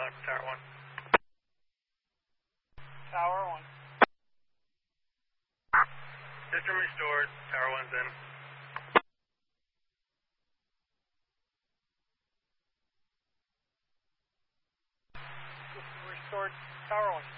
calling for Tower 1. Tower 1. System restored. Tower 1's in. System restored. Tower 1.